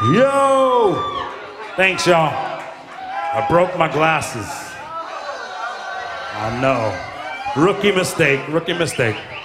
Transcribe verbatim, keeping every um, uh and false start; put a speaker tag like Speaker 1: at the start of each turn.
Speaker 1: Yo! Thanks, y'all. I broke my glasses. I know. Rookie mistake, rookie mistake.